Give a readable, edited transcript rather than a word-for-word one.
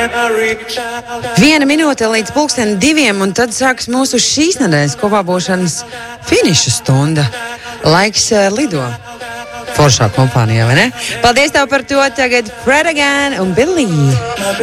1 minūte līdz 2:00, un tad sāks mūsu šīs nedēļas kopā būšanas finiša stunda. Laiks lido. Foršā kompānijā, vai ne? Paldies tev par to. Tagad Fred again un Billy.